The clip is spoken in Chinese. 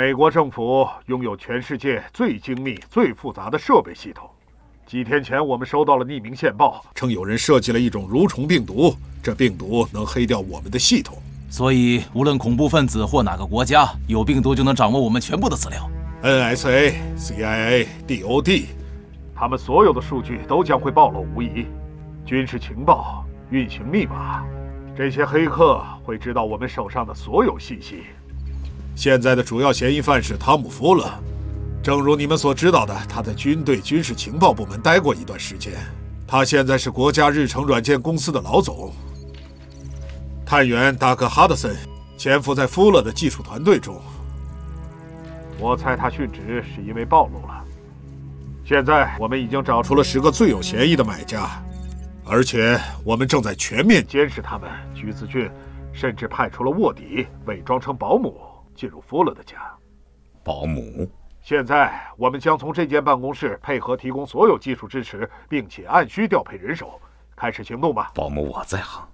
美国政府拥有全世界最精密、最复杂的设备系统。几天前，我们收到了匿名线报，称有人设计了一种蠕虫病毒，这病毒能黑掉我们的系统。 所以，无论恐怖分子或哪个国家有病毒，就能掌握我们全部的资料。 NSA、CIA、DOD， 他们所有的数据都将会暴露无遗。军事情报、运行密码，这些黑客会知道我们手上的所有信息。现在的主要嫌疑犯是汤姆·福勒。正如你们所知道的，他在军队军事情报部门待过一段时间。他现在是国家日程软件公司的老总。探员达克·哈德森潜伏在福勒的技术团队中。我猜他殉职是因为暴露了。现在我们已经找出了10个最有嫌疑的买家，而且我们正在全面监视他们。橘子郡甚至派出了卧底，伪装成保姆进入福勒的家。 保姆？ 现在我们将从这间办公室配合提供所有技术支持，并且按需调配人手，开始行动吧。 保姆我在行。